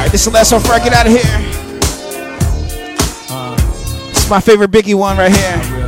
Alright, this is the last one before I get out of here. This is my favorite Biggie one right here.